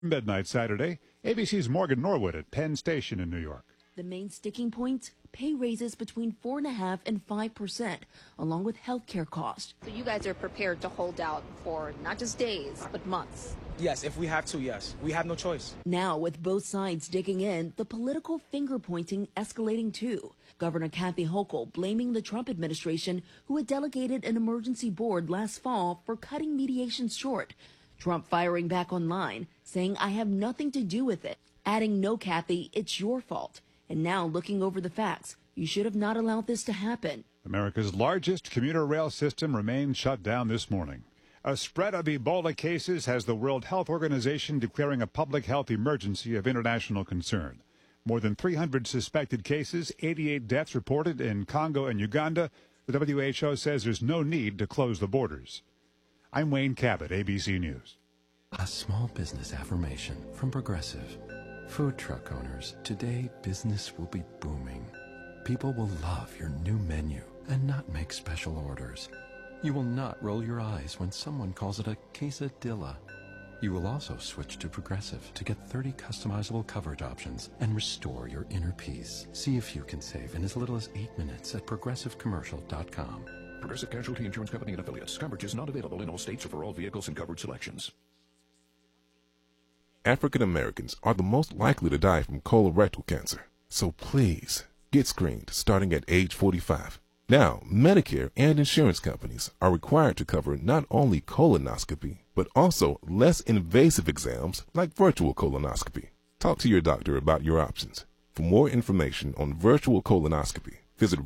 Midnight Saturday, ABC's Morgan Norwood at Penn Station in New York. The main sticking points, pay raises between 4.5% and 5%, along with health care costs. So you guys are prepared to hold out for not just days, but months? Yes, if we have to, yes. We have no choice. Now, with both sides digging in, the political finger-pointing escalating too. Governor Kathy Hochul blaming the Trump administration, who had delegated an emergency board last fall for cutting mediation short. Trump firing back online, saying, "I have nothing to do with it," adding, "No, Kathy, it's your fault." And now, looking over the facts, you should have not allowed this to happen. America's largest commuter rail system remains shut down this morning. A spread of Ebola cases has the World Health Organization declaring a public health emergency of international concern. More than 300 suspected cases, 88 deaths reported in Congo and Uganda. The WHO says there's no need to close the borders. I'm Wayne Cabot, ABC News. A small business affirmation from Progressive. Food truck owners, today business will be booming. People will love your new menu and not make special orders. You will not roll your eyes when someone calls it a quesadilla. You will also switch to Progressive to get 30 customizable coverage options and restore your inner peace. See if you can save in as little as 8 minutes at progressivecommercial.com. Progressive Casualty Insurance Company and Affiliates. Coverage is not available in all states or for all vehicles and coverage selections. African Americans are the most likely to die from colorectal cancer. So please, get screened starting at age 45. Now, Medicare and insurance companies are required to cover not only colonoscopy, but also less invasive exams like virtual colonoscopy. Talk to your doctor about your options. For more information on virtual colonoscopy, visit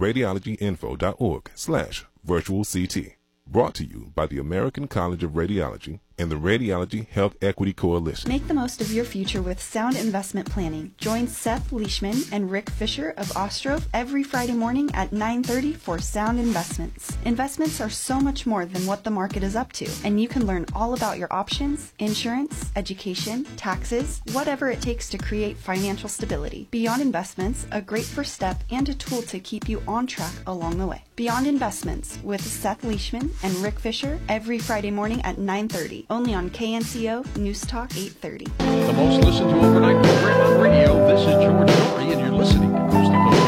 radiologyinfo.org/virtualct. Brought to you by the American College of Radiology and the Radiology Health Equity Coalition. Make the most of your future with sound investment planning. Join Seth Leishman and Rick Fisher of Ostrov every Friday morning at 9:30 for Sound Investments. Investments are so much more than what the market is up to, and you can learn all about your options, insurance, education, taxes, whatever it takes to create financial stability. Beyond Investments, a great first step and a tool to keep you on track along the way. Beyond Investments with Seth Leishman and Rick Fisher every Friday morning at 9:30. Only on KNCO News Talk 830. The most listened to overnight program on radio. This is George Norrie, and you're listening to Coast to Coast.